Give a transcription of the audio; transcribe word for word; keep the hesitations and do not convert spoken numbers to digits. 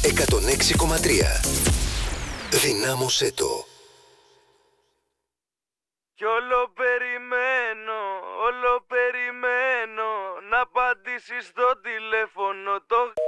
εκατόν έξι κόμμα τρία. Δυνάμωσέ το. Κι όλο περιμένω, όλο περιμένω να απαντήσεις στο τηλέφωνο το